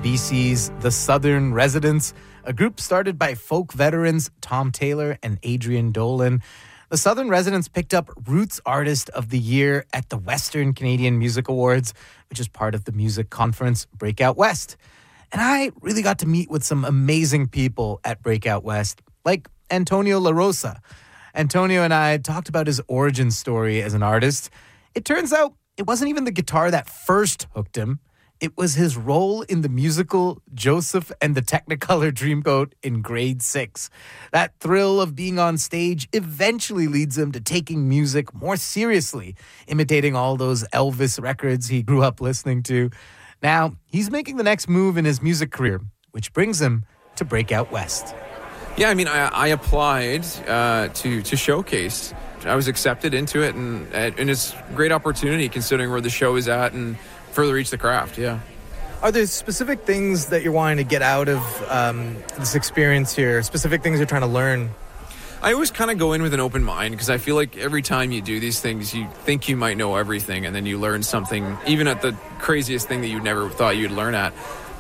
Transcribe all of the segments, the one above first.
BC's The Southern Residents, a group started by folk veterans Tom Taylor and Adrian Dolan. The Southern Residents picked up Roots Artist of the Year at the Western Canadian Music Awards, which is part of the music conference Breakout West. And I really got to meet with some amazing people at Breakout West, like Antonio La Rosa. Antonio and I talked about his origin story as an artist. It turns out it wasn't even the guitar that first hooked him. It was his role in the musical Joseph and the Technicolor Dreamcoat in grade 6. That thrill of being on stage eventually leads him to taking music more seriously, imitating all those Elvis records he grew up listening to. Now, he's making the next move in his music career, which brings him to Breakout West. Yeah, I mean, I applied to Showcase. I was accepted into it, and it's a great opportunity considering where the show is at and further reach the craft, yeah. Are there specific things that you're wanting to get out of this experience here, specific things you're trying to learn? I always kind of go in with an open mind because I feel like every time you do these things, you think you might know everything, and then you learn something, even at the craziest thing that you never thought you'd learn at.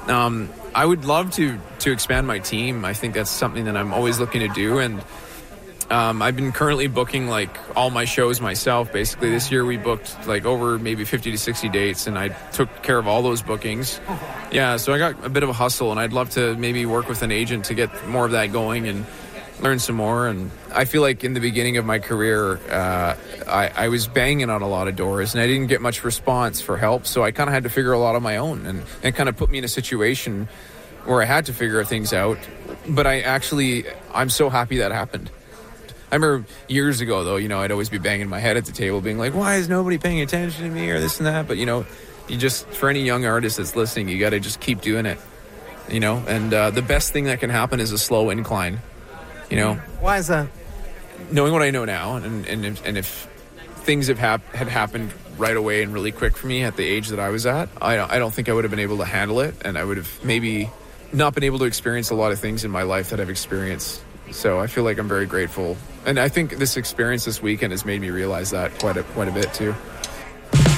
I would love to expand my team. I think that's something that I'm always looking to do, and I've been currently booking like all my shows myself. Basically, this year we booked like over maybe 50 to 60 dates, and I took care of all those bookings. Yeah, so I got a bit of a hustle, and I'd love to maybe work with an agent to get more of that going and learn some more. And I feel like in the beginning of my career, I was banging on a lot of doors, and I didn't get much response for help, so I kind of had to figure a lot on my own, and it kind of put me in a situation where I had to figure things out. But I'm so happy that happened. I remember years ago, though, I'd always be banging my head at the table being like, why is nobody paying attention to me or this and that? But, you just, for any young artist that's listening, you got to just keep doing it, and the best thing that can happen is a slow incline, Why is that? Knowing what I know now, and if things had happened right away and really quick for me at the age that I was at, I don't think I would have been able to handle it, and I would have maybe not been able to experience a lot of things in my life that I've experienced. So I feel like I'm very grateful. And I think this experience this weekend has made me realize that quite a bit too.